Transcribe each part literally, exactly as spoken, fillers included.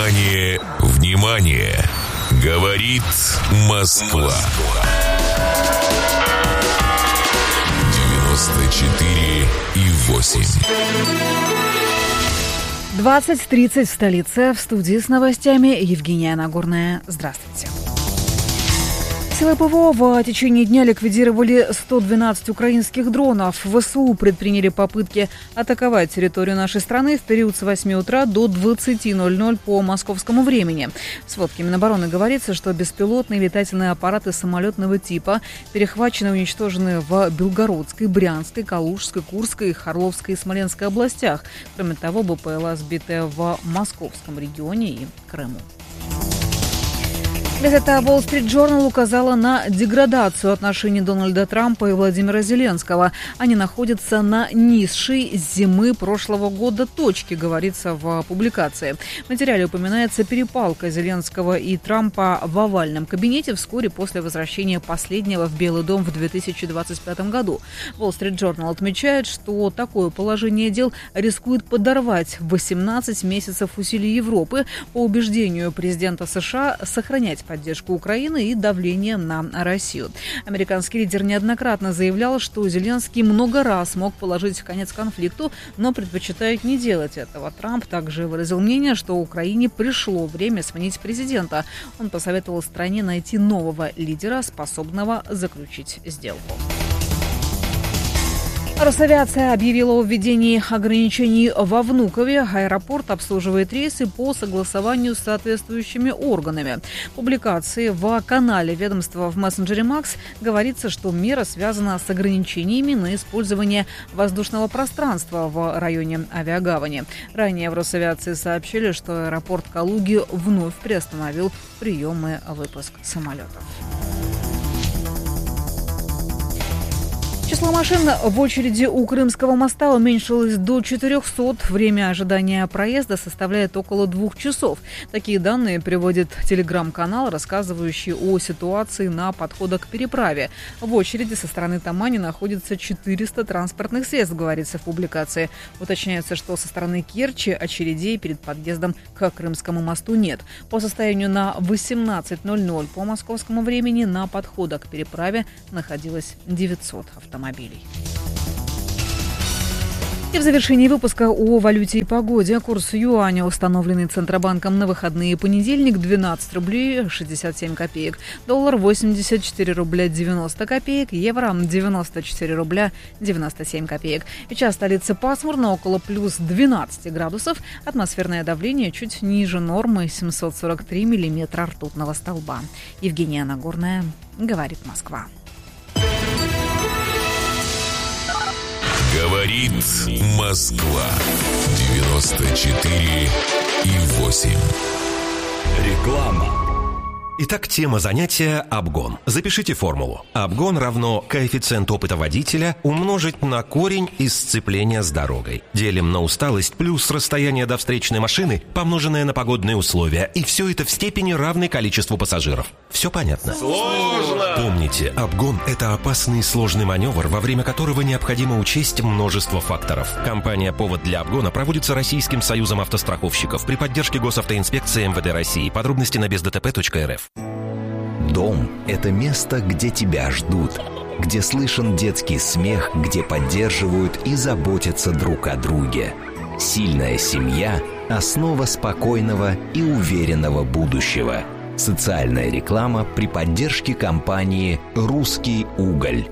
Внимание, внимание! Говорит Москва. девяносто четыре и восемь. двадцать тридцать в столице. В студии с новостями Евгения Нагорная. Здравствуйте. Силы ПВО в течение дня ликвидировали сто двенадцать украинских дронов. ВСУ предприняли попытки атаковать территорию нашей страны в период с восьми утра до двадцати ноль-ноль по московскому времени. В сводке Минобороны говорится, что беспилотные летательные аппараты самолетного типа перехвачены и уничтожены в Белгородской, Брянской, Калужской, Курской, Харловской и Смоленской областях. Кроме того, БПЛА сбитая в Московском регионе и Крыму. Газета Wall Street Journal указала на деградацию отношений Дональда Трампа и Владимира Зеленского. Они находятся на низшей с зимы прошлого года точке, говорится в публикации. В материале упоминается перепалка Зеленского и Трампа в овальном кабинете вскоре после возвращения последнего в Белый дом в две тысячи двадцать пятом году. Wall Street Journal отмечает, что такое положение дел рискует подорвать восемнадцать месяцев усилий Европы, по убеждению президента США, сохранять поддержку Украины и давление на Россию. Американский лидер неоднократно заявлял, что Зеленский много раз мог положить конец конфликту, но предпочитает не делать этого. Трамп также выразил мнение, что Украине пришло время сменить президента. Он посоветовал стране найти нового лидера, способного заключить сделку. Росавиация объявила о введении ограничений во Внукове. Аэропорт обслуживает рейсы по согласованию с соответствующими органами. В публикации в канале ведомства в мессенджере Макс говорится, что мера связана с ограничениями на использование воздушного пространства в районе авиагавани. Ранее в Росавиации сообщили, что аэропорт Калуги вновь приостановил прием и выпуск самолетов. Число машин в очереди у Крымского моста уменьшилось до четырехсот. Время ожидания проезда составляет около двух часов. Такие данные приводит телеграм-канал, рассказывающий о ситуации на подходах к переправе. В очереди со стороны Тамани находится четыреста транспортных средств, говорится в публикации. Уточняется, что со стороны Керчи очередей перед подъездом к Крымскому мосту нет. По состоянию на восемнадцать ноль-ноль по московскому времени на подходах к переправе находилось девятьсот автомобилей. автомобилей. И в завершении выпуска о валюте и погоде. Курс юаня, установленный Центробанком на выходные и понедельник, двенадцать рублей шестьдесят семь копеек. Доллар восемьдесят четыре рубля девяносто копеек. Евро девяносто четыре рубля девяносто семь копеек. Сейчас столица пасмурно, около плюс двенадцать градусов. Атмосферное давление чуть ниже нормы, семьсот сорок три миллиметра ртутного столба. Евгения Нагорная, говорит Москва. Говорит Москва. девяносто четыре и восемь. Реклама. Итак, тема занятия – обгон. Запишите формулу. Обгон равно коэффициент опыта водителя умножить на корень из сцепления с дорогой. Делим на усталость плюс расстояние до встречной машины, помноженное на погодные условия. И все это в степени равной количеству пассажиров. Все понятно? Сложно! Помните, обгон – это опасный и сложный маневр, во время которого необходимо учесть множество факторов. Компания «Повод для обгона» проводится Российским союзом автостраховщиков при поддержке Госавтоинспекции эм вэ дэ России. Подробности на без дэ тэ пэ точка эр эф. Дом – это место, где тебя ждут, где слышен детский смех, где поддерживают и заботятся друг о друге. Сильная семья – основа спокойного и уверенного будущего. Социальная реклама при поддержке компании «Русский уголь».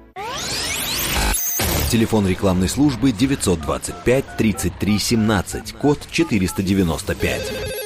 Телефон рекламной службы девятьсот двадцать пять тридцать три семнадцать, код четыреста девяносто пять.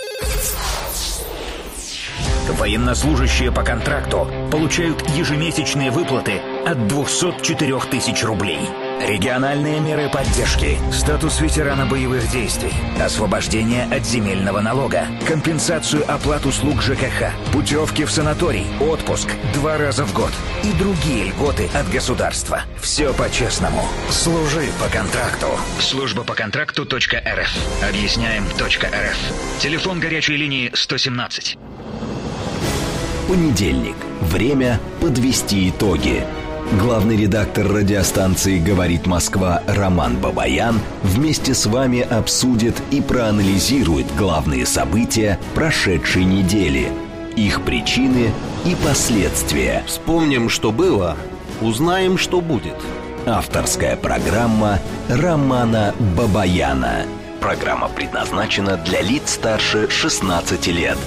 Военнослужащие по контракту получают ежемесячные выплаты от двухсот четырёх тысяч рублей. Региональные меры поддержки, статус ветерана боевых действий, освобождение от земельного налога, компенсацию оплат услуг ЖКХ, путевки в санаторий, отпуск два раза в год и другие льготы от государства. Все по-честному. Служи по контракту. Служба по контракту точка эр эф. Объясняем точка эр эф. Телефон горячей линии сто семнадцать. Понедельник. Время подвести итоги. Главный редактор радиостанции «Говорит Москва» Роман Бабаян вместе с вами обсудит и проанализирует главные события прошедшей недели, их причины и последствия. Вспомним, что было, узнаем, что будет. Авторская программа Романа Бабаяна. Программа предназначена для лиц старше шестнадцати лет.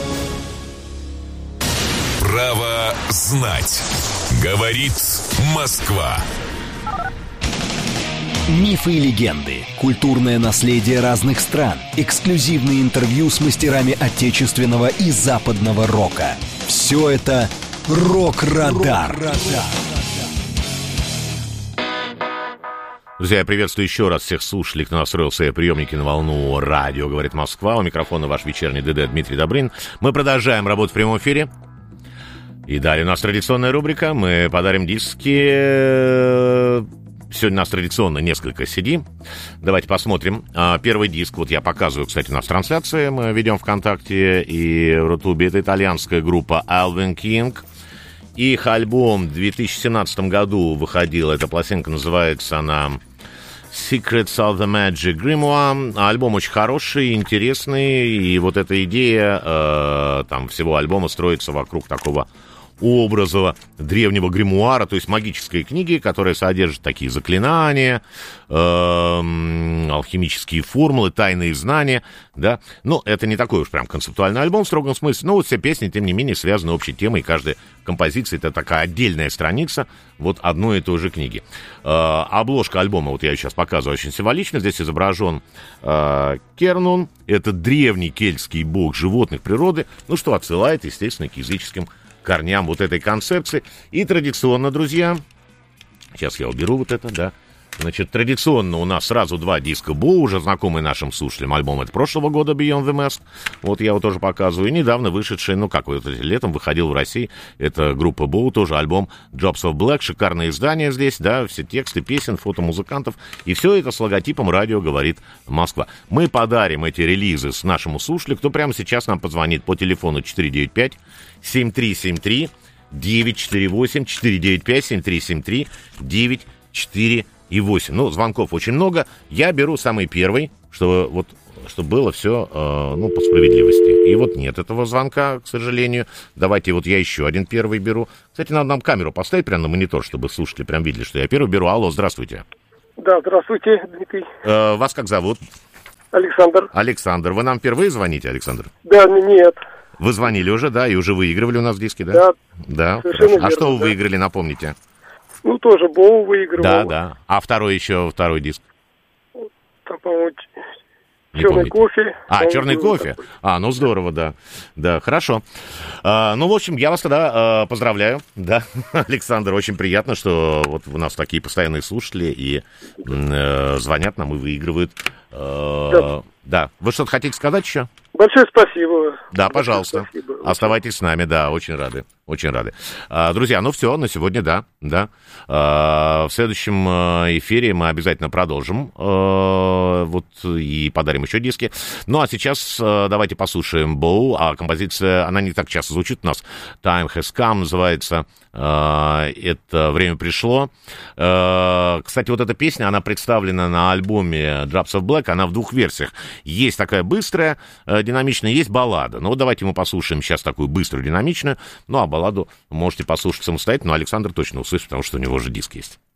Право знать. Говорит Москва. Мифы и легенды, культурное наследие разных стран, эксклюзивные интервью с мастерами отечественного и западного рока. Все это «Рок-Радар». Друзья, я приветствую еще раз всех слушателей, кто настроил свои приемники на волну радио «Говорит Москва». У микрофона ваш вечерний ДД Дмитрий Добрын. Мы продолжаем работу в прямом эфире. И далее у нас традиционная рубрика. Мы подарим диски. Сегодня у нас традиционно несколько си ди. Давайте посмотрим. Первый диск, вот я показываю, кстати, у нас трансляции. Мы ведем ВКонтакте и в Рутубе. Это итальянская группа Alvin King. Их альбом в две тысячи семнадцатом году выходил. Эта пластинка называется она Secrets of the Magic Grimoire. Альбом очень хороший, интересный. И вот эта идея э, там всего альбома строится вокруг такого образа древнего гримуара, то есть магической книги, которая содержит такие заклинания, э, алхимические формулы, тайные знания, да. Ну, это не такой уж прям концептуальный альбом в строгом смысле, но вот все песни, тем не менее, связаны общей темой, и каждая композиция — это такая отдельная страница вот одной и той же книги. Э, обложка альбома, вот я сейчас показываю, очень символично. Здесь изображен э, Кернун, это древний кельтский бог животных природы, ну, что отсылает, естественно, к языческим корням вот этой концепции. И традиционно, друзья, сейчас я уберу вот это, да. Значит, традиционно у нас сразу два диска Боу, уже знакомый нашим слушателям альбом от прошлого года Beyond the Mask. Вот я его тоже показываю. И недавно вышедший, ну как, вот летом выходил в России, это группа Боу, тоже альбом Drops of Black. Шикарное издание здесь, да, все тексты песен, фото музыкантов. И все это с логотипом радио «Говорит Москва». Мы подарим эти релизы с нашему слушателю, кто прямо сейчас нам позвонит по телефону четыре девять пять семь три семь три девять четыре восемь, четыре девять пять семь три семь три девять четыре восемь. Ну, звонков очень много. Я беру самый первый, чтобы вот чтобы было все, э, ну, по справедливости. И вот нет этого звонка, к сожалению. Давайте вот я еще один первый беру. Кстати, надо нам камеру поставить прямо на монитор, чтобы слушатели прям видели, что я первый беру. Алло, здравствуйте. Да, здравствуйте, Дмитрий. Э, вас как зовут? Александр. Александр. Вы нам впервые звоните, Александр? Да, нет. Вы звонили уже, да, и уже выигрывали у нас диски, да? Да. Да. Совершенно верно, а что вы да. выиграли, напомните? Ну, тоже Боу выигрывал. Да, да. А второй еще, второй диск? Там, по-моему, Не черный помните. кофе. А, черный кофе? Такой. А, ну здорово, да. Да, хорошо. А, ну, в общем, я вас тогда а, поздравляю, да, Александр, очень приятно, что вот у нас такие постоянные слушатели и э, звонят нам и выигрывают. Э, да. да. Вы что-то хотите сказать еще? Большое спасибо. Да, Большое пожалуйста. Спасибо. Оставайтесь с нами, да, очень рады. Очень рады. А, друзья, ну все, на сегодня, да, да. А, в следующем эфире мы обязательно продолжим а, вот и подарим еще диски. Ну а сейчас а, давайте послушаем Боу, а композиция, она не так часто звучит у нас. Time Has Come называется. А, это время пришло. А, кстати, вот эта песня, она представлена на альбоме Drops of Black, она в двух версиях. Есть такая быстрая, динамичная, есть баллада. Ну вот давайте мы послушаем сейчас такую быструю, динамичную. Ну а балладу можете послушать самостоятельно, но Александр точно услышит, потому что у него же диск есть.